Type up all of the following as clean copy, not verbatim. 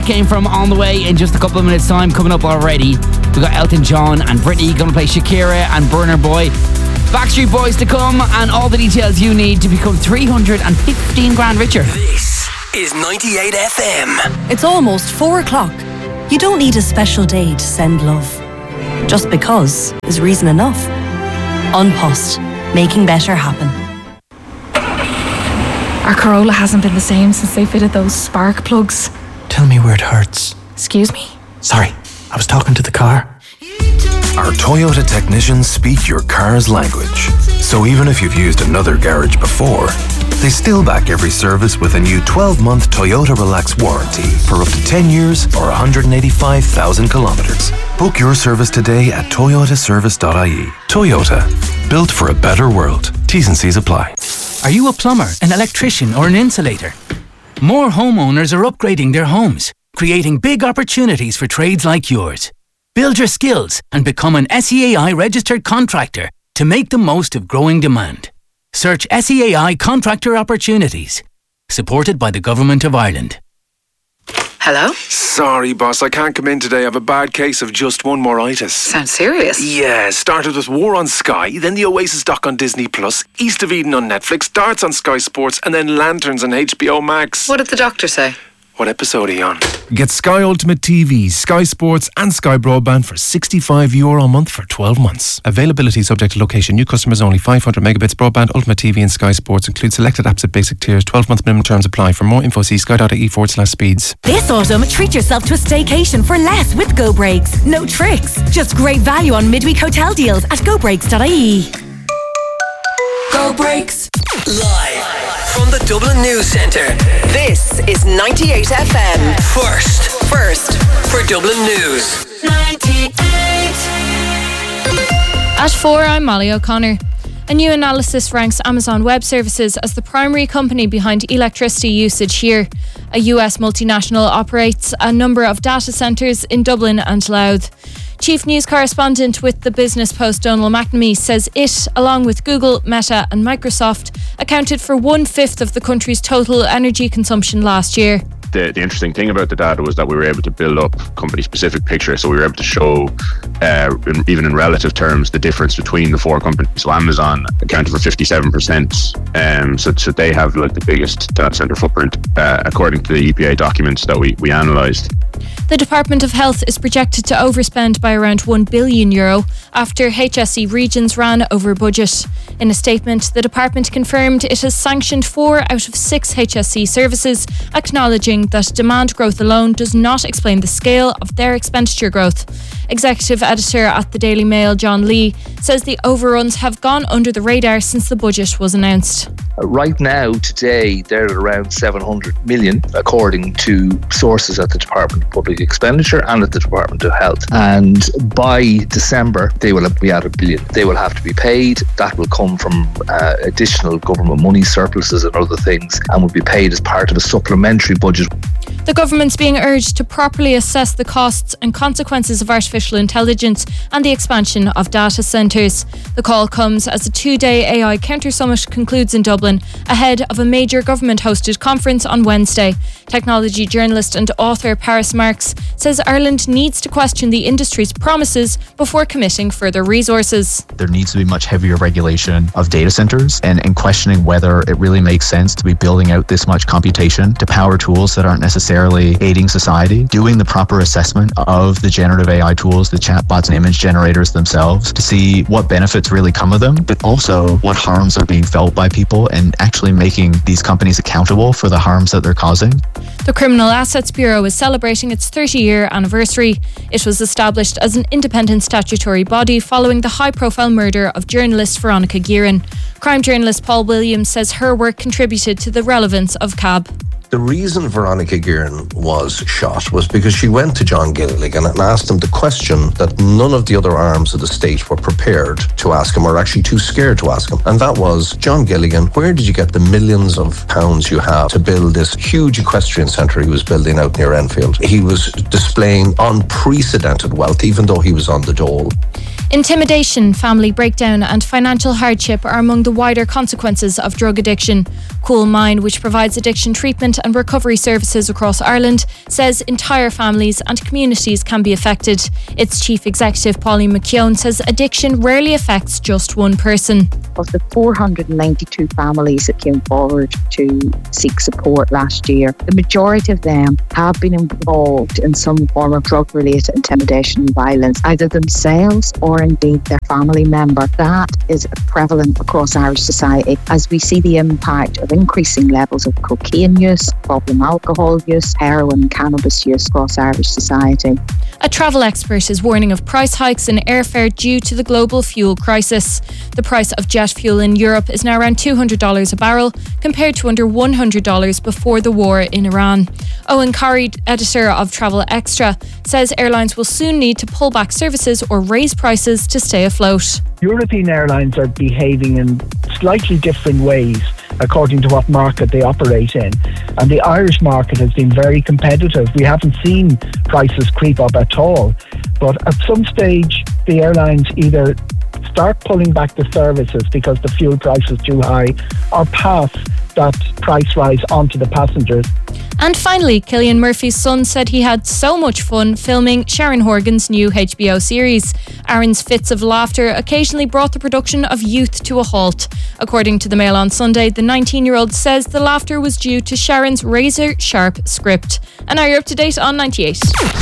came from On the Way in just a couple of minutes time. Coming up already, we got Elton John and Britney gonna play Shakira and Burner Boy. Backstreet Boys to come, and all the details you need to become 315 grand richer. This is 98 FM. It's almost 4 o'clock. You don't need a special day to send love. Just because is reason enough. An Post, making better happen. Our Corolla hasn't been the same since they fitted those spark plugs. Tell me where it hurts. Excuse me? Sorry, I was talking to the car. Our Toyota technicians speak your car's language. So even if you've used another garage before, they still back every service with a new 12-month Toyota Relax warranty for up to 10 years or 185,000 kilometres. Book your service today at toyotaservice.ie. Toyota, built for a better world. T's and C's apply. Are you a plumber, an electrician or an insulator? More homeowners are upgrading their homes, creating big opportunities for trades like yours. Build your skills and become an SEAI registered contractor to make the most of growing demand. Search SEAI Contractor Opportunities. Supported by the Government of Ireland. Hello? Sorry, boss, I can't come in today. I have a bad case of just one moritis. Sounds serious. Yeah, started with War on Sky, then the Oasis doc on Disney Plus, East of Eden on Netflix, Darts on Sky Sports, and then Lanterns on HBO Max. What did the doctor say? What episode are you on? Get Sky Ultimate TV, Sky Sports and Sky Broadband for €65 a month for 12 months. Availability subject to location. New customers only. 500 megabits broadband, Ultimate TV and Sky Sports. Include selected apps at basic tiers. 12-month minimum terms apply. For more info, see sky.ie/speeds. This autumn, treat yourself to a staycation for less with Go Breaks. No tricks, just great value on midweek hotel deals at gobreaks.ie. Go Breaks. Live from the Dublin News Centre. This is 98 FM. First for Dublin News. 98. At 4, I'm Molly O'Connor. A new analysis ranks Amazon Web Services as the primary company behind electricity usage here. A US multinational operates a number of data centres in Dublin and Louth. Chief News Correspondent with the Business Post, Donald McNamee, says it, along with Google, Meta and Microsoft, accounted for 1/5 of the country's total energy consumption last year. The interesting thing about the data was that we were able to build up company-specific picture, so we were able to show, even in relative terms, the difference between the four companies. So Amazon accounted for 57%, so they have like the biggest data center footprint, according to the EPA documents that we analysed. The Department of Health is projected to overspend by around €1 billion after HSE regions ran over budget. In a statement, the department confirmed it has sanctioned 4 out of 6 HSE services, acknowledging that demand growth alone does not explain the scale of their expenditure growth. Executive editor at the Daily Mail, John Lee, says the overruns have gone under the radar since the budget was announced. Right now, today, they're at around 700 million, according to sources at the Department of Public Expenditure and at the Department of Health. And by December, they will be at $1 billion. They will have to be paid. That will come from additional government money, surpluses and other things, and will be paid as part of a supplementary budget. The government's being urged to properly assess the costs and consequences of artificial intelligence and the expansion of data centres. The call comes as a 2-day AI Counter Summit concludes in Dublin, ahead of a major government-hosted conference on Wednesday. Technology journalist and author Paris Marx says Ireland needs to question the industry's promises before committing further resources. There needs to be much heavier regulation of data centres and questioning whether it really makes sense to be building out this much computation to power tools that aren't necessarily aiding society, doing the proper assessment of the generative AI tools, the chatbots and image generators themselves to see what benefits really come of them, but also what harms are being felt by people and actually making these companies accountable for the harms that they're causing. The Criminal Assets Bureau is celebrating its 30-year anniversary. It was established as an independent statutory body following the high-profile murder of journalist Veronica Guerin. Crime journalist Paul Williams says her work contributed to the relevance of CAB. The reason Veronica Guerin was shot was because she went to John Gilligan and asked him the question that none of the other arms of the state were prepared to ask him, or actually too scared to ask him. And that was, John Gilligan, where did you get the millions of pounds you have to build this huge equestrian centre he was building out near Enfield? He was displaying unprecedented wealth, even though he was on the dole. Intimidation, family breakdown and financial hardship are among the wider consequences of drug addiction. Cool Mind, which provides addiction treatment and recovery services across Ireland, says entire families and communities can be affected. Its chief executive, Pauline McKeown, says addiction rarely affects just one person. Of the 492 families that came forward to seek support last year, the majority of them have been involved in some form of drug-related intimidation and violence, either themselves or indeed their family member. That is prevalent across Irish society as we see the impact of increasing levels of cocaine use, problem alcohol use, heroin and cannabis use across Irish society. A travel expert is warning of price hikes in airfare due to the global fuel crisis. The price of jet fuel in Europe is now around $200 a barrel, compared to under $100 before the war in Iran. Owen Corrie, editor of Travel Extra, says airlines will soon need to pull back services or raise prices to stay afloat. European airlines are behaving in slightly different ways according to what market they operate in. And the Irish market has been very competitive. We haven't seen prices creep up at all. But at some stage, the airlines either start pulling back the services because the fuel price is too high, or pass that price rise onto the passengers. And finally, Cillian Murphy's son said he had so much fun filming Sharon Horgan's new HBO series. Aaron's fits of laughter occasionally brought the production of Youth to a halt. According to the Mail on Sunday, the 19-year-old says the laughter was due to Sharon's razor-sharp script. And now you're up to date on 98.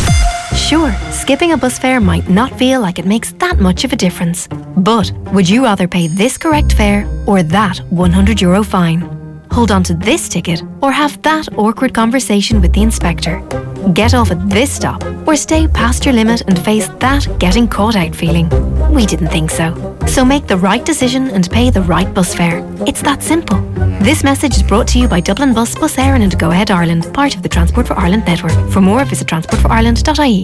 Sure, skipping a bus fare might not feel like it makes that much of a difference. But would you rather pay this correct fare or that €100 fine? Hold on to this ticket or have that awkward conversation with the inspector? Get off at this stop or stay past your limit and face that getting caught out feeling? We didn't think so. So make the right decision and pay the right bus fare. It's that simple. This message is brought to you by Dublin Bus, Bus Air and Go Ahead Ireland, part of the Transport for Ireland network. For more, visit transportforireland.ie.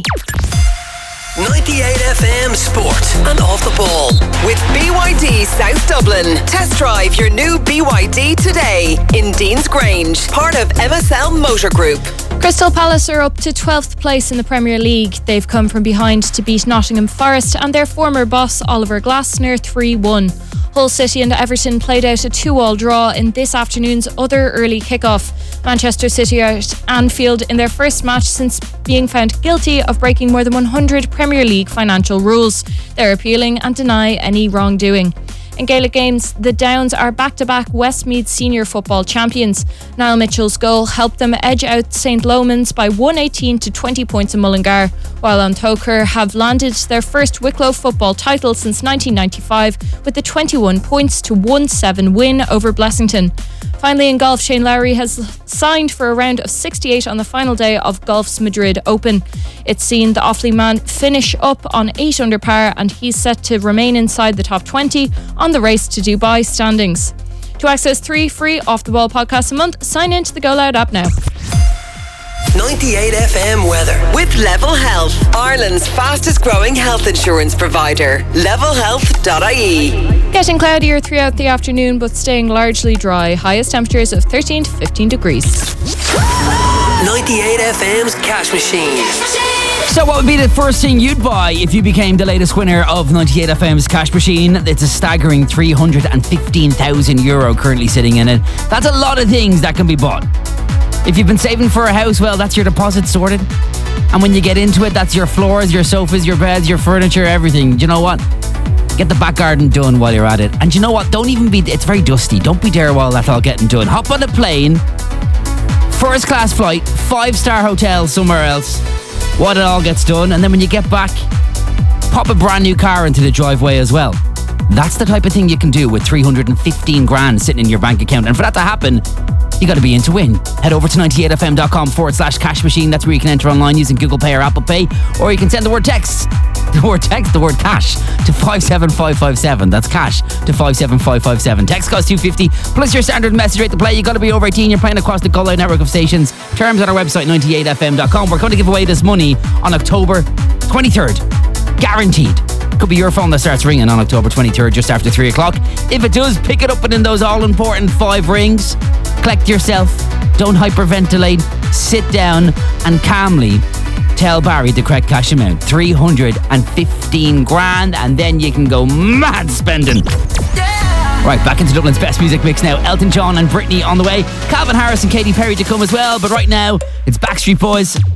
98 FM Sport and Off the Ball with BYD South Dublin. Test drive your new BYD today in Dean's Grange, part of MSL Motor Group. Crystal Palace are up to 12th place in the Premier League. They've come from behind to beat Nottingham Forest and their former boss Oliver Glasner 3-1. Hull City and Everton played out a 2-2 draw in this afternoon's other early kick-off. Manchester City are at Anfield in their first match since being found guilty of breaking more than 100 Premier League financial rules. They're appealing and deny any wrongdoing. In Gaelic games, the Downs are back-to-back Westmeath Senior Football champions. Niall Mitchell's goal helped them edge out St Lomans by 118 to 20 points in Mullingar, while An Tóchar have landed their first Wicklow football title since 1995 with a 21 points to 1-7 win over Blessington. Finally, in golf, Shane Lowry has signed for a round of 68 on the final day of golf's Madrid Open. It's seen the Offaly man finish up on 8 under par, and he's set to remain inside the top 20 on the race to Dubai standings. To access 3 free Off the Ball podcasts a month, sign into the Go Loud app now. 98 FM weather with Level Health, Ireland's fastest growing health insurance provider. levelhealth.ie. Getting cloudier throughout the afternoon, but staying largely dry. Highest temperatures of 13 to 15 degrees. 98 FM's Cash Machine. So what would be the first thing you'd buy if you became the latest winner of 98 FM's Cash Machine? It's a staggering €315,000 currently sitting in it. That's a lot of things that can be bought. If you've been saving for a house, well, that's your deposit sorted. And when you get into it, that's your floors, your sofas, your beds, your furniture, everything. Do you know what? Get the back garden done while you're at it. And you know what? Don't even be... It's very dusty. Don't be there while that's all getting done. Hop on a plane, first class flight, 5-star hotel somewhere else, while it all gets done. And then when you get back, pop a brand new car into the driveway as well. That's the type of thing you can do with 315 grand sitting in your bank account. And for that to happen, you got to be in to win. Head over to 98fm.com/cash machine. That's where you can enter online using Google Pay or Apple Pay, or you can send the word cash to 57557. That's cash to 57557. Text costs $2.50 plus your standard message rate to play. You got to be over 18. You're playing across the Go Loud network of stations. Terms on our website 98fm.com. We're going to give away this money on October 23rd, guaranteed. Could be your phone that starts ringing on October 23rd just after 3 o'clock. If it does, pick it up within those all-important 5 rings. Collect yourself. Don't hyperventilate. Sit down and calmly tell Barry the correct cash amount. 315 grand, and then you can go mad spending. Right, back into Dublin's best music mix now. Elton John and Britney on the way. Calvin Harris and Katy Perry to come as well. But right now, it's Backstreet Boys.